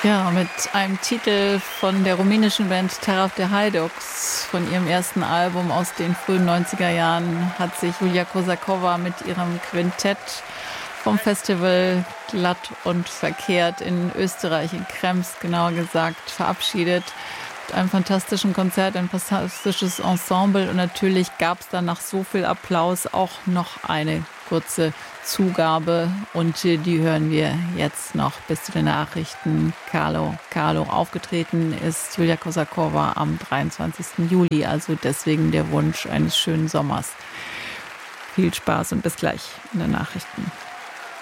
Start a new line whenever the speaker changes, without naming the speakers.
Ja, mit einem Titel von der rumänischen Band Terra of the Haidux von ihrem ersten Album aus den frühen 90er Jahren hat sich Julia Kosakowa mit ihrem Quintett vom Festival Glatt und Verkehrt in Österreich, in Krems genauer gesagt, verabschiedet. Mit einem fantastischen Konzert, ein fantastisches Ensemble und natürlich gab es dann nach so viel Applaus auch noch eine kurze Zugabe und die hören wir jetzt noch bis zu den Nachrichten. Carlo aufgetreten ist Julia Kosakowa am 23. Juli, also deswegen der Wunsch eines schönen Sommers. Viel Spaß und bis gleich in den Nachrichten.